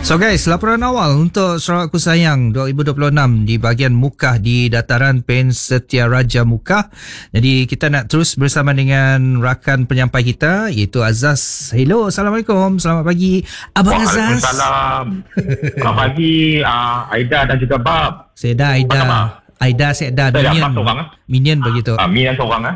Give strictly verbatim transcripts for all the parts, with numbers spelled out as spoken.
So guys, laporan awal untuk Sarawak Ku Sayang dua ribu dua puluh enam di bahagian Mukah di Dataran Pen Setiaraja Mukah. Jadi kita nak terus bersama dengan rakan penyampai kita iaitu Azaz. Hello, Assalamualaikum. Selamat pagi Abang Azaz. Waalaikumsalam. Selamat pagi uh, Aida dan juga Bab. Seda Aida. Aida Seda Minion. Minion begitu. Ah, Minion seorang ah.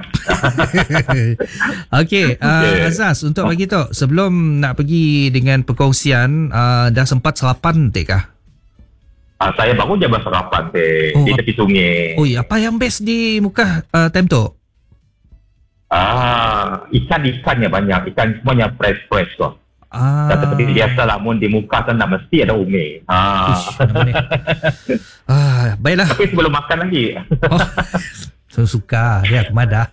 Okey, uh, okay. Azaz, untuk bagi tahu sebelum nak pergi dengan perkongsian, uh, dah sempat sarapan tak kah? Ah, saya baru je bersarapan teh oh, di tepi sungai. Oh, apa yang best di Mukah uh, time tu? Ah, ikan-ikannya banyak, ikan semuanya fresh-fresh tu. Ah. Dan seperti biasa lah, mun di Mukah kan nak mesti ada umeh. Ah. Uish, ah, baiklah. Tapi sebelum makan lagi. Oh. So suka ya kemada.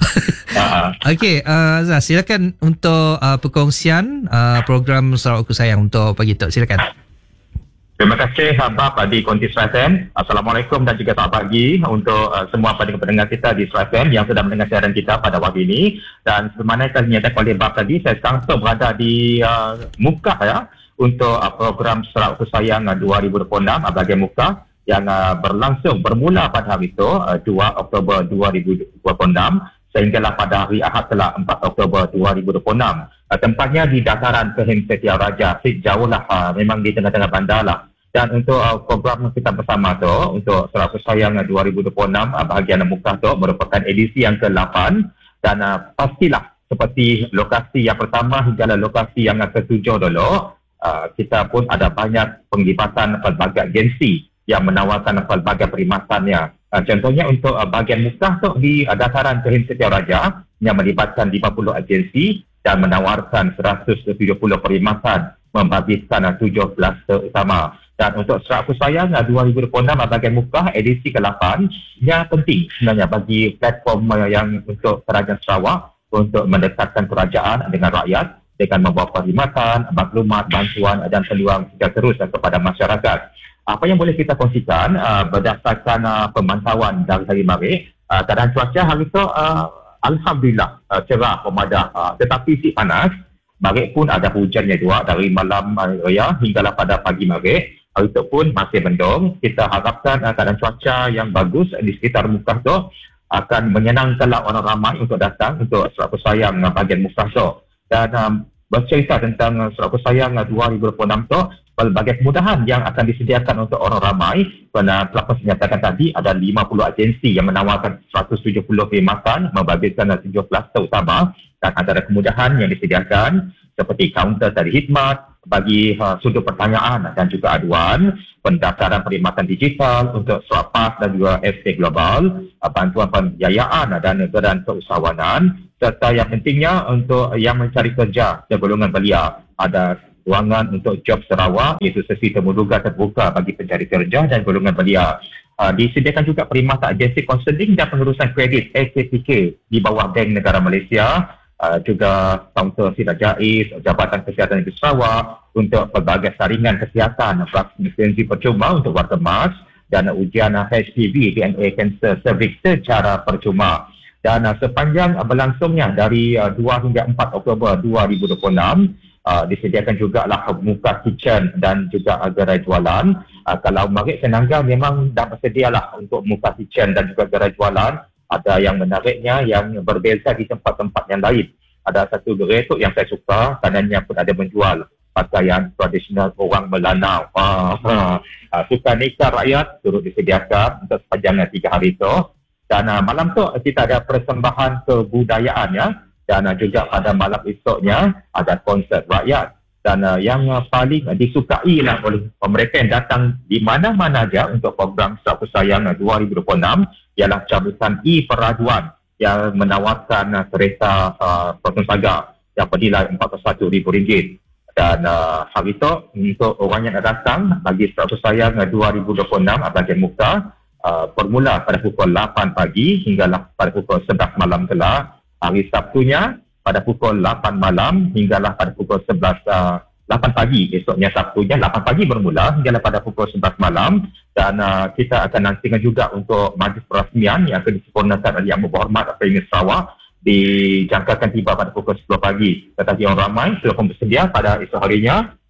uh, Okey, uh, Azaz, silakan untuk uh, perkongsian uh, program Sarawak Ku Sayang untuk pagi tu. Silakan. Terima kasih Habab di Konti Surat F M. Assalamualaikum dan juga selamat pagi untuk uh, semua pendengar kita di Surat F M yang sedang mendengar siaran kita pada waktu ini. Dan sebagaimana telah dinyatakan oleh Bab tadi, saya sekarang berada di uh, Mukah ya untuk uh, program Sarawak Ku Sayang uh, dua ribu dua puluh enam uh, bahagian Mukah yang uh, berlangsung bermula pada hari itu uh, dua Oktober dua ribu dua puluh enam sehinggalah pada hari Ahad telah empat Oktober dua ribu dua puluh enam. Uh, tempatnya di Dataran Perhim Setiaraja, jauh lah, uh, memang di tengah-tengah bandar lah. Dan untuk uh, program kita bersama tu untuk Sarawak Ku Sayang uh, dua ribu dua puluh enam uh, bahagian Mukah tu merupakan edisi yang ke lapan dan uh, pastilah seperti lokasi yang pertama hinggalah lokasi yang ketujuh dulu, uh, kita pun ada banyak penglibatan pelbagai agensi yang menawarkan pelbagai perkhidmatannya. Uh, contohnya untuk uh, bahagian Mukah tu di uh, Dataran Perhim Setiaraja yang melibatkan lima puluh agensi dan menawarkan seratus tujuh puluh perkhidmatan membabitkan uh, tujuh belas utama. Dan untuk Sarawak Ku Sayang uh, dua ribu dua puluh enam uh, bahagian Mukah edisi ke lapan yang penting sebenarnya bagi platform uh, yang untuk Kerajaan Sarawak untuk mendekatkan kerajaan dengan rakyat dengan membawa perkhidmatan, maklumat, bantuan dan peluang secara terus uh, kepada masyarakat. Apa yang boleh kita kongsikan uh, berdasarkan uh, pemantauan dari hari Maret, uh, keadaan cuaca hari itu uh, Alhamdulillah uh, cerah pemadah, uh, tetapi si panas. Maret pun ada hujannya juga dari malam uh, raya hinggalah pada pagi Maret. Hari itu pun masih mendung. Kita harapkan uh, keadaan cuaca yang bagus di sekitar Mukah tu akan menyenangkanlah orang ramai untuk datang untuk Sarawak Ku Sayang uh, bahagian Mukah tu. Dan um, bercerita tentang uh, Sarawak Ku Sayang uh, dua ribu dua puluh enam tu, pelbagai kemudahan yang akan disediakan untuk orang ramai. Kerana telah pun dinyatakan tadi ada lima puluh agensi yang menawarkan seratus tujuh puluh perkhidmatan membabitkan tujuh belas utama dan antara kemudahan yang disediakan seperti kaunter tadi khidmat bagi uh, sudut pertanyaan dan juga aduan, pendaftaran perkhidmatan digital untuk surat PAS dan juga S P Global, uh, bantuan pembiayaan dan negara keusahawanan, serta yang pentingnya untuk yang mencari kerja dan golongan belia ada ruangan untuk Job Sarawak iaitu sesi temuduga terbuka bagi pencari kerja dan golongan belia. Uh, disediakan juga perkhidmatan agensi konseling dan pengurusan kredit A K P K di bawah Bank Negara Malaysia, uh, juga kaunter Sila Jais, Jabatan Kesihatan Negeri Sarawak untuk pelbagai saringan kesihatan, vaksinasi percuma untuk warga emas dan ujian H P V D N A Cancer Cervix secara percuma. Dan uh, sepanjang uh, berlangsungnya dari uh, dua hingga empat Oktober dua ribu dua puluh enam, Uh, disediakan juga lah Mukah Kitchen dan juga uh, gerai jualan. Uh, kalau Maret Senangga memang dah bersedia lah untuk Mukah Kitchen dan juga gerai jualan. Ada yang menariknya yang berbeza di tempat-tempat yang lain. Ada satu gerai tu yang saya suka, kanannya pun ada menjual pakaian tradisional orang Melanau. Uh, uh, uh, suka nikah rakyat turut disediakan untuk sepanjang tiga hari itu. Dan uh, malam tu kita ada persembahan kebudayaan ya. Dan uh, juga pada malam esoknya ada konsert rakyat. Dan uh, yang uh, paling uh, disukai lah oleh mereka yang datang di mana-mana saja untuk program Sarawak Ku Sayang uh, dua ribu dua puluh enam ialah cabutan e-peraduan yang menawarkan uh, kereta uh, Proton Saga yang bernilai empat puluh satu ribu ringgit. Dan uh, hari itu untuk orang yang datang bagi Sarawak Ku Sayang uh, dua ribu dua puluh enam uh, bahagian Mukah uh, bermula pada pukul lapan pagi hinggalah pada pukul sebelas malam telah. Hari Sabtunya pada pukul lapan malam hinggalah pada pukul sebelas, uh, lapan pagi. Esoknya Sabtunya lapan pagi bermula hinggalah pada pukul sebelas malam. Dan uh, kita akan nantikan juga untuk majlis perasmian yang akan disempurnakan oleh Yang Berhormat Premier Sarawak dijangkakan tiba pada pukul sepuluh pagi. Tetapi orang ramai sudah pun bersedia pada esok harinya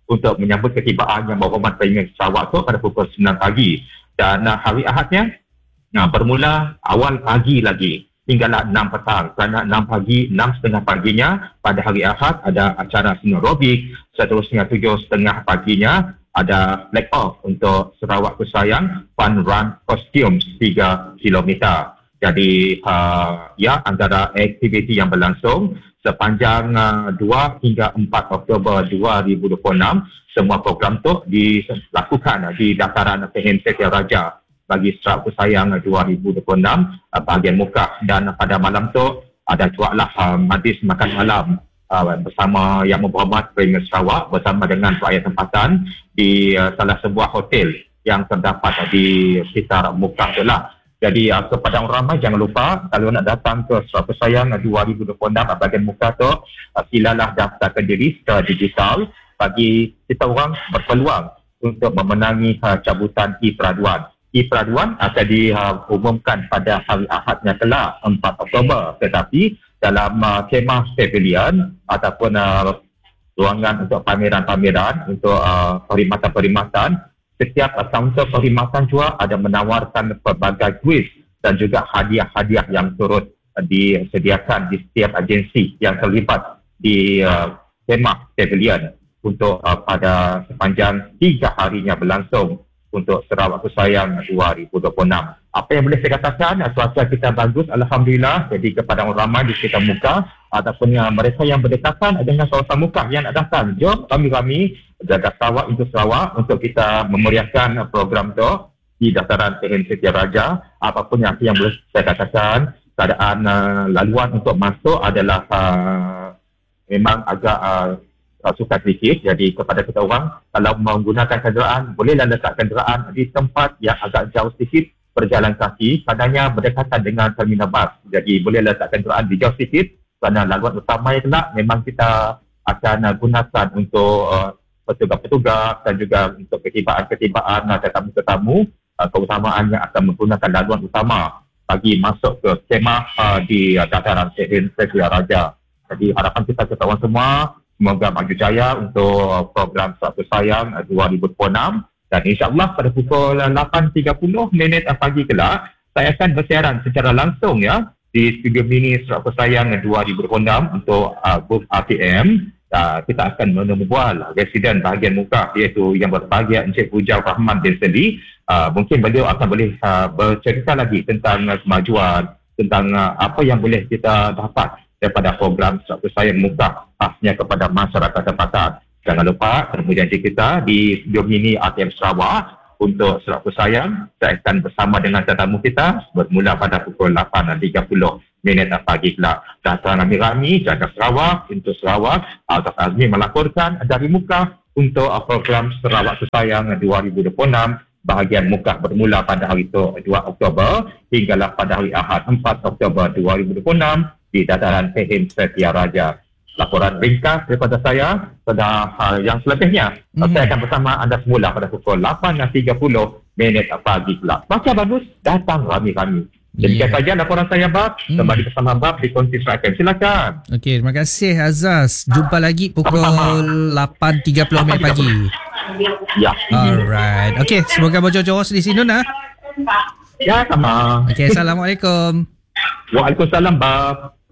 untuk menyambut ketibaan Yang Berhormat Premier Sarawak tu pada pukul sembilan pagi. Dan uh, hari Ahadnya uh, bermula awal pagi lagi hinggalah enam petang. Kerana enam pagi, enam setengah paginya pada hari Ahad ada acara seni aerobik. Seterusnya tujuh setengah paginya ada flag off untuk Sarawak Ku Sayang Fun Run Costume tiga kilometer. Jadi uh, ya antara aktiviti yang berlangsung sepanjang uh, dua hingga empat Oktober dua ribu dua puluh enam, semua program tu dilakukan uh, di dataran P M Setia Raja bagi Sarawak Ku Sayang dua ribu dua puluh enam uh, bahagian muka. Dan pada malam tu ada jualah uh, majlis makan malam uh, bersama Yang Berhormat Premier Sarawak bersama dengan rakyat tempatan di uh, salah sebuah hotel yang terdapat uh, di sekitar muka tu lah. Jadi uh, kepada orang ramai jangan lupa kalau nak datang ke Sarawak Ku Sayang dua ribu dua puluh enam bahagian muka tu, uh, silalah daftarkan diri secara digital bagi kita orang berpeluang untuk memenangi uh, cabutan e-peraduan. E-peraduan akan diumumkan pada hari Ahadnya kelak empat Oktober, tetapi dalam uh, kemah pavilion ataupun uh, ruangan untuk pameran-pameran untuk uh, perkhidmatan-perkhidmatan, setiap uh, kaunter perkhidmatan juga ada menawarkan pelbagai kuis dan juga hadiah-hadiah yang turut uh, disediakan di setiap agensi yang terlibat di uh, kemah pavilion untuk uh, pada sepanjang tiga harinya berlangsung untuk Sarawak Ku Sayang dua ribu dua puluh enam. Apa yang boleh saya katakan, cuaca kita bagus, Alhamdulillah. Jadi kepada orang ramai di sekitar muka ataupun yang mereka yang berdekatan dengan kawasan muka yang nak datang, jom kami-kami jaga Sarawak untuk Sarawak untuk kita memeriahkan program tu di dataran P M Setia Raja. Apapun yang, yang boleh saya katakan, keadaan uh, laluan untuk masuk adalah uh, memang agak uh, suka sedikit. Jadi kepada kita orang, kalau menggunakan kenderaan, bolehlah letak kenderaan di tempat yang agak jauh sedikit, berjalan kaki, padanya berdekatan dengan terminal bas. Jadi boleh letak kenderaan di jauh sedikit, kerana laluan utama yang kelak memang kita akan uh, gunakan untuk uh, petugas-petugas dan juga untuk ketibaan-ketibaan uh, tetamu-tetamu, uh, keutamaannya akan menggunakan laluan utama bagi masuk ke kemah uh, di uh, dataran P M Setia Raja. Jadi harapan kita kita orang semua, semoga maju jaya untuk program Sarawak Ku Sayang dua ribu dua puluh enam. Dan insyaAllah pada pukul lapan tiga puluh minit pagi kelak, saya akan bersiaran secara langsung ya di studio mini Sarawak Ku Sayang dua ribu dua puluh enam untuk uh, booth R T M. Uh, kita akan menemubual residen bahagian muka iaitu Yang Berbahagia Encik Hujau Rahman bin Seli. Uh, mungkin beliau akan boleh uh, bercerita lagi tentang uh, kemajuan, tentang uh, apa yang boleh kita dapat daripada program Sarawak Ku Sayang muka khasnya kepada masyarakat tempatan. Jangan lupa temu janji kita di studio mini R T M Sarawak untuk Sarawak Ku Sayang. Saya akan bersama dengan tetamu kita bermula pada pukul lapan tiga puluh minit pagi kelak. Datang rami-rami jaga Sarawak untuk Sarawak. Altaf Azmi melaporkan dari muka untuk program Sarawak Ku Sayang dua ribu dua puluh enam. Bahagian muka bermula pada hari itu dua Oktober hinggalah pada hari Ahad empat Oktober dua ribu dua puluh enam di dataran P M Setia Raja. Laporan ringkas daripada saya. Pada uh, yang selebihnya, mm-hmm. saya akan bersama anda semula pada pukul lapan tiga puluh minit pagi kelak. Baca bagus, datang rami-rami. Demikian yeah. saja laporan saya, Bab. Mm. Kembali bersama Bab di Konti Serakan. Silakan. Okey, terima kasih Azaz. Jumpa lagi pukul lapan tiga puluh minit pagi. Ya. Alright. Okey, semoga berjaya di sini, nah. Ya, sama. Okey, Assalamualaikum. Waalaikumsalam, Bab.